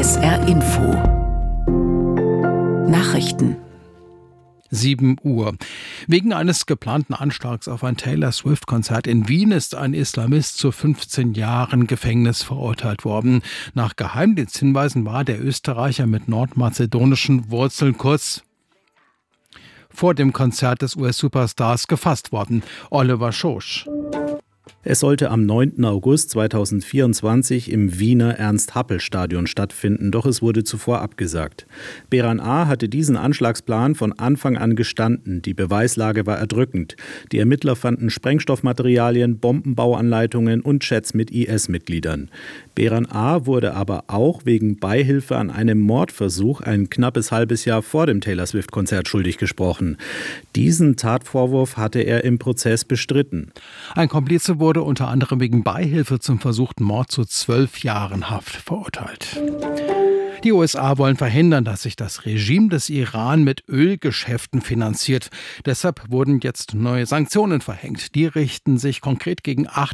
SR Info Nachrichten 7 Uhr. Wegen eines geplanten Anschlags auf ein Taylor Swift-Konzert in Wien ist ein Islamist zu 15 Jahren Gefängnis verurteilt worden. Nach Geheimdiensthinweisen war der Österreicher mit nordmazedonischen Wurzeln kurz vor dem Konzert des US-Superstars gefasst worden. Oliver Schosch. Es sollte am 9. August 2024 im Wiener Ernst-Happel-Stadion stattfinden, doch es wurde zuvor abgesagt. Beran A. hatte diesen Anschlagsplan von Anfang an gestanden. Die Beweislage war erdrückend. Die Ermittler fanden Sprengstoffmaterialien, Bombenbauanleitungen und Chats mit IS-Mitgliedern. Beran A. wurde aber auch wegen Beihilfe an einem Mordversuch ein knappes halbes Jahr vor dem Taylor Swift-Konzert schuldig gesprochen. Diesen Tatvorwurf hatte er im Prozess bestritten. Ein Komplize wurde unter anderem wegen Beihilfe zum versuchten Mord zu 12 Jahren Haft verurteilt. Die USA wollen verhindern, dass sich das Regime des Iran mit Ölgeschäften finanziert. Deshalb wurden jetzt neue Sanktionen verhängt. Die richten sich konkret gegen 8